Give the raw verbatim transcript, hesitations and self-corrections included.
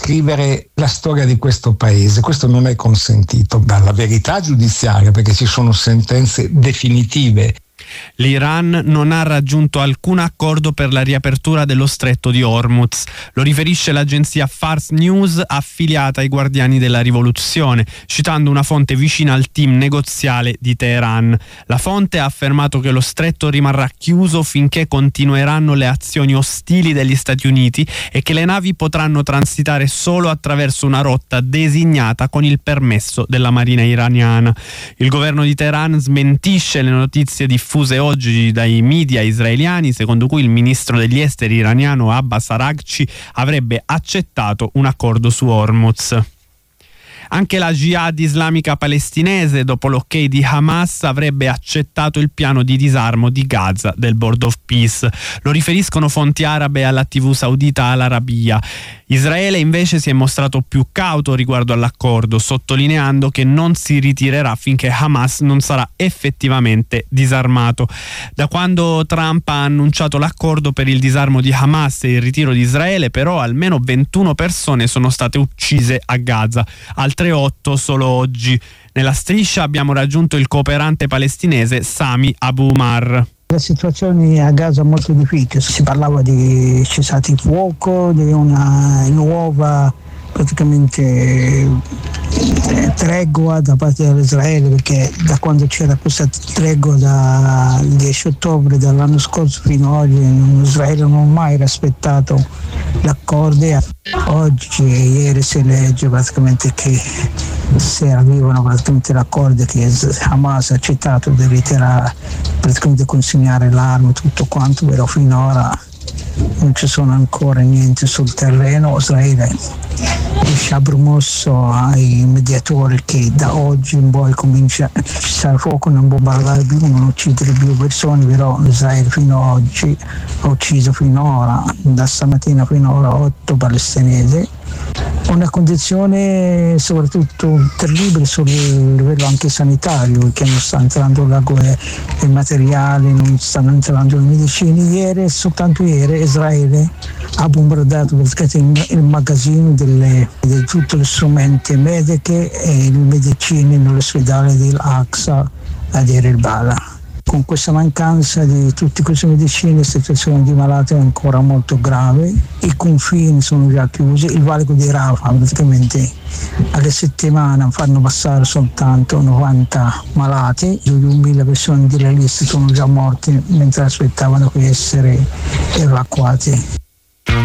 riscrivere la storia di questo paese. Questo non è consentito dalla verità giudiziaria, perché ci sono sentenze definitive. L'Iran non ha raggiunto alcun accordo per la riapertura dello stretto di Hormuz. Lo riferisce l'agenzia Fars News, affiliata ai Guardiani della Rivoluzione, citando una fonte vicina al team negoziale di Teheran. La fonte ha affermato che lo stretto rimarrà chiuso finché continueranno le azioni ostili degli Stati Uniti e che le navi potranno transitare solo attraverso una rotta designata con il permesso della marina iraniana. Il governo di Teheran smentisce le notizie diffuse oggi dai media israeliani, secondo cui il ministro degli esteri iraniano Abbas Araghchi avrebbe accettato un accordo su Hormuz. Anche la Jihad islamica palestinese, dopo l'ok di Hamas, avrebbe accettato il piano di disarmo di Gaza del Board of Peace. Lo riferiscono fonti arabe alla tivù saudita Al Arabiya. Israele invece si è mostrato più cauto riguardo all'accordo, sottolineando che non si ritirerà finché Hamas non sarà effettivamente disarmato. Da quando Trump ha annunciato l'accordo per il disarmo di Hamas e il ritiro di Israele, però almeno ventuno persone sono state uccise a Gaza, altre otto solo oggi. Nella striscia abbiamo raggiunto il cooperante palestinese Sami Abu Umar. La situazione a Gaza è molto difficile, si parlava di cessate il fuoco, di una nuova praticamente eh, tregua da parte dell'Israele, perché da quando c'era questa tregua dal dieci ottobre dell'anno scorso fino ad oggi Israele non ha mai rispettato l'accordo. Oggi e ieri si legge praticamente che se arrivano praticamente l'accordo che Hamas ha accettato di ritirare, praticamente consegnare l'arma, tutto quanto, però finora non ci sono ancora niente sul terreno. Israele ci ha promosso ai mediatori che da oggi in poi comincia a cessare fuoco, non bombardare più, non uccidere più persone, però Israele fino ad oggi ha ucciso finora, da stamattina fino a ora, otto palestinesi. Una condizione soprattutto terribile sul livello anche sanitario, perché non sta entrando la, i materiali, non stanno entrando le medicine. Ieri, soltanto ieri, Israele ha bombardato praticamente il magazzino delle, di tutti gli strumenti medici e le medicine nell'ospedale dell'Aqsa a Deir el-Bala. Con questa mancanza di tutte queste medicine, la situazione di malati è ancora molto grave, i confini sono già chiusi, il valico di Rafah praticamente alle settimane fanno passare soltanto novanta malati, mille persone di lista sono già morti mentre aspettavano di essere evacuati.